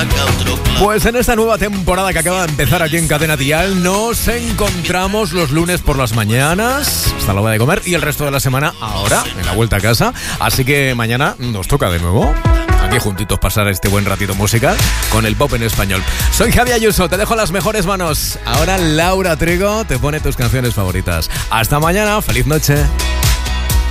Pues en esta nueva temporada que acaba de empezar aquí en Cadena Dial, nos encontramos los lunes por las mañanas, hasta la hora de comer, y el resto de la semana ahora, en la vuelta a casa. Así que mañana nos toca de nuevo aquí juntitos pasar este buen ratito musical con el pop en español. Soy Javi Ayuso, te dejo las mejores manos. Ahora Laura Trigo te pone tus canciones favoritas. Hasta mañana, feliz noche.